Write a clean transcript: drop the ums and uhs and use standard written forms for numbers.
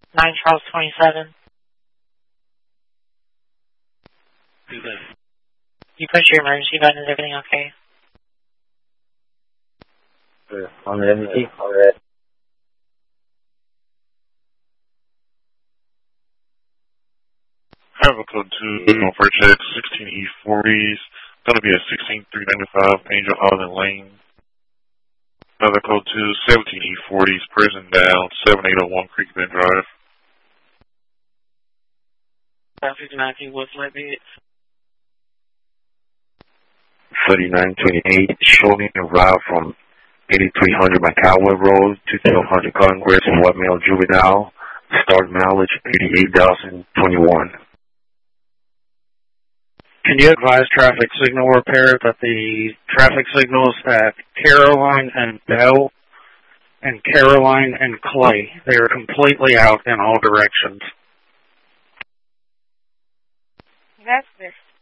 9 Charles 27. You push your emergency button. Is everything okay? On the MET. On the Have a code 2 for check 16E40s. Gonna be at 16395 Angel Island Lane. Another code 2 17E40s. Prison down 7801 Creek Bend Drive. 559, what's my beat? 3928. Showing a route from 8300 McCowell Road to 1200 Congress and White Male Juvenile. Start mileage 88,021. Can you advise traffic signal repair that the traffic signals at Caroline and Bell and Caroline and Clay, they are completely out in all directions? That's this.